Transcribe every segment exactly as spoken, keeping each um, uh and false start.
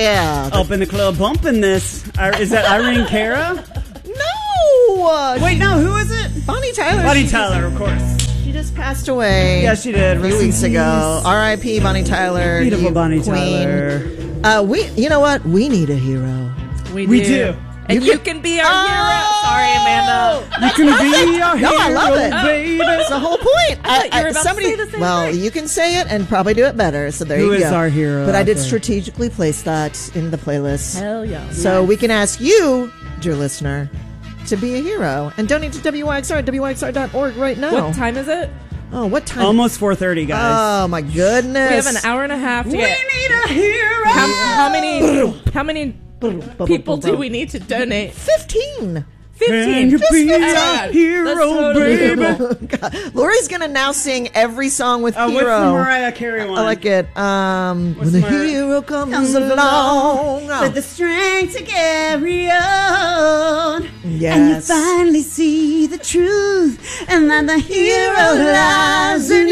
Yeah. Up in the club bumping this. Ir- Is that Irene Cara? No. Uh, Wait, no, who is it? Bonnie Tyler. Bonnie She Tyler, just- of course. She just passed away. Yeah, she did. A few Rest in weeks ago. peace. R I P Bonnie Tyler. Beautiful you Bonnie queen. Tyler. Uh, we, you know what? We need a hero. We, We do. do. And You you, can- can be our Oh! hero. Sorry, Amanda. You can be our No, hero, I love it. baby. That's the whole point. I thought you were about to say the same well, thing. you can say it and probably do it better. So there Who you is go. our hero But I out did there? strategically place that in the playlist. Hell yeah. So we can ask you, dear listener, to be a hero and donate to W Y X R at W Y X R dot org right now. What time is it? Oh, what time? Almost four thirty, guys. Oh my goodness. We have an hour and a half to we get. need a hero. How, how many? How many people do we need to donate? Fifteen. Can you Fifteen. be Oh my a God. hero, That's totally baby? doable. God. Lori's gonna now sing every song with Oh, what's hero. the Mariah Carey one? I like it. Um, What's when the Mariah- hero comes, Comes along. along with the strength to carry on. Yes. And you finally see the truth, and that the hero lies in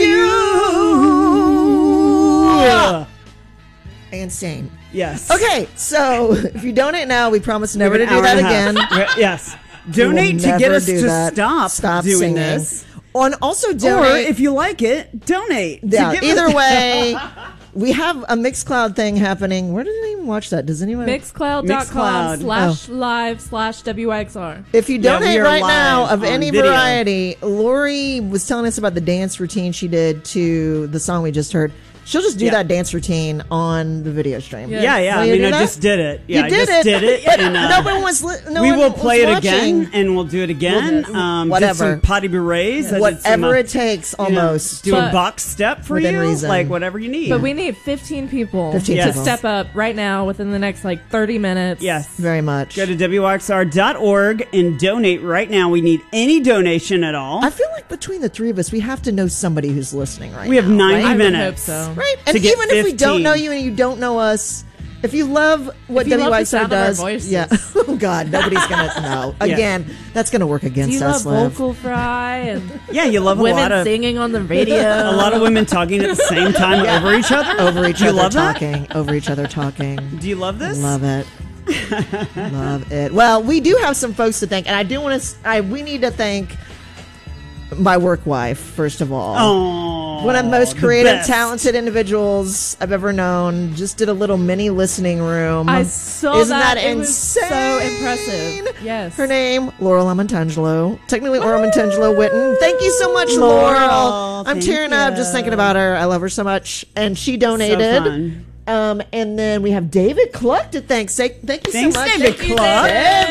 you. And same. Yes. Okay, so if you donate now, we promise never We to have do an that hour and a again. half. Re- Yes. We will Donate to get never us do to that. stop, Stop doing singing. this. And also Or donate. if you like it, donate. to yeah, give either us- way, we have a Mixcloud thing happening. Where did I even watch that? Does anyone? Mixcloud dot com Mixcloud. slash live slash W X R. If you Yeah, we donate are right now live of on any video. variety, Lori was telling us about the dance routine she did to the song we just heard. She'll just do Yeah. that dance routine on the video stream. Yeah. Yeah, yeah. Will I you mean, do I that? just did it. Yeah, You did I just it. did it. But and, uh, no one was. Li- no we one will was play it watching. again, and we'll do it again. We'll do- um, whatever. Did some potty berets. I did some, Whatever uh, it takes, you know, almost. do a But- box step for Within you, reason. like whatever you need. But we need fifteen people fifteen to people. step up right now within the next like thirty minutes. yes, Very much. go to W X R dot org and donate right now. We need any donation at all. I feel like between the three of us, we have to know somebody who's listening right we have now. ninety I would minutes. hope so. Right? And to get even if we don't fifteen. know you and you don't know us, if you love what If you love the W X R sound of our does, voices. yeah. Oh God, nobody's gonna know. Yeah. Again, that's gonna work Do against you love us, Liv. vocal fry and Yeah, you love a lot women of singing on the radio? a lot of women talking at the same time over each other. Over each Do you other love that? talking. Over each other talking. Do you love this? Love it. Love it. Well, we do have some folks to thank, and I do want to. I we need to thank my work wife first of all. Oh, One of the most the creative, best. talented individuals I've ever known. Just did a little mini listening room. I saw Isn't that. that It was insane? so impressive. Yes. Her name, Laurel Amontangelo. Technically, Laurel Amontangelo Witten. Thank you so much, Laurel, Laurel. I'm thank tearing up you. just thinking about her. I love her so much. And she So donated. fun. Um, and then we have David Cluck to thank. Say, thank you Thanks, so much, David Thank you, Cluck.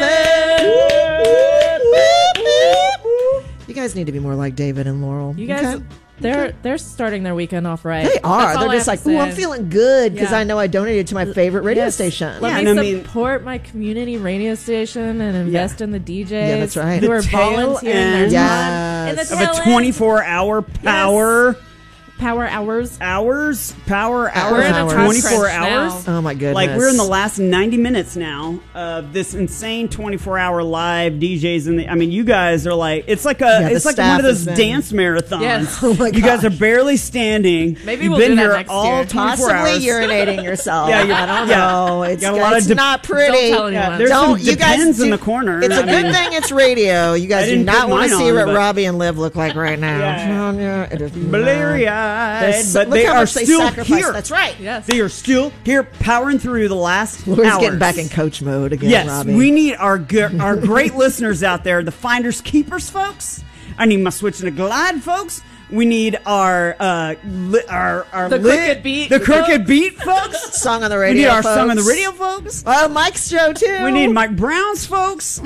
David. You guys need to be more like David and Laurel. You guys, okay? they're they're starting their weekend off right. They are. That's all They're I just like, have to ooh, I'm say. feeling good because Yeah. I know I donated to my favorite radio Yes. station. Let Yeah, me and I mean- support my community radio station and invest in the D Js. Yeah, that's right. Who The are tail volunteering their end time in the Yes. Of tail a end. twenty-four hour power power hours. hours, power hours, We're in a time twenty-four crunch now. hours. Oh my goodness! Like we're in the last ninety minutes now of this insane twenty-four hour live D Js. In the, I mean, you guys are like, it's like a, Yeah, the it's like one staff of those has been- dance marathons. Yes. Oh my You guys gosh. are barely standing. Maybe You've we'll been do that here next all year. twenty-four possibly hours. urinating yourself. Yeah, you're- I don't yeah. know. It's, Got a lot it's of de- not pretty. Don't tell anyone. Yeah, there's Don't some you guys depends in do- the corner. It's a I good mean, thing it's radio. You I guys do didn't not put want to mine see on, what but- Robbie and Liv look like right now. Yeah. Yeah, it is not. Blurry-eyed, There's- but look they how are much they still sacrificed. here. That's right. Yes. They are still here, powering through the last Lori's hours. getting back in coach mode again, Yes, Robbie. we need our good, our great listeners out there, the finders keepers, folks. I need my switch and a glide, folks. We need our uh, li- our our The lit- crooked beat, the crooked folks. beat, folks. Song on the We radio. need our folks. song on the radio, folks. Oh, Mike's show too. We need Mike Brown's, folks.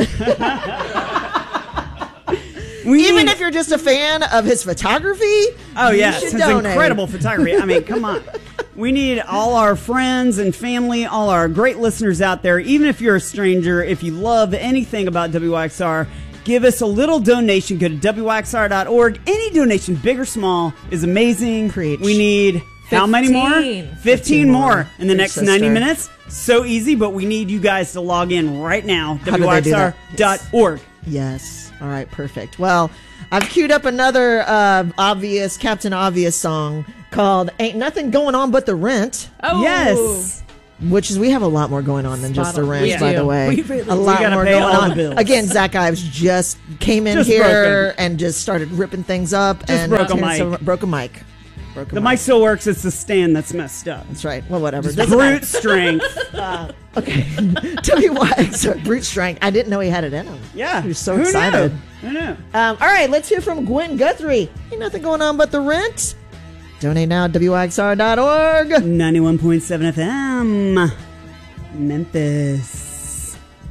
we Even need, if you're just a fan of his photography. oh you yeah, should it's donate. incredible photography. I mean, come on. We need all our friends and family, all our great listeners out there. Even if you're a stranger, if you love anything about W Y X R, give us a little donation. Go to W Y X R dot org. Any donation, big or small, is amazing. Preach. We need how many more? fifteen. Fifteen, fifteen more more. in the Preach, next ninety sister. minutes. So easy, but we need you guys to log in right now. How do W Y they X do R that? dot org. Yes. All right. Perfect. Well, I've queued up another uh, obvious Captain Obvious song called "Ain't Nothing Going On But the Rent." Oh, Yes. which is we have a lot more going on than just Spot the on. rent, We by do. the way. We really a do. lot We gotta more pay going all the on. bills. Again, Zach Ives just came in Just here broken. and just started ripping things up. Just and broke a and mic. so- broke a mic. Broke a The mic still works. It's the stand that's messed up. That's right. Well, whatever. Just Doesn't brute matter. strength. Okay. W Y X R, brute strength. I didn't know he had it in him. Yeah. You're so Who excited. Knew? Who knew? Um, all right, let's hear from Gwen Guthrie. Ain't nothing going on but the rent. Donate now at W Y X R dot org. ninety-one point seven F M. Memphis.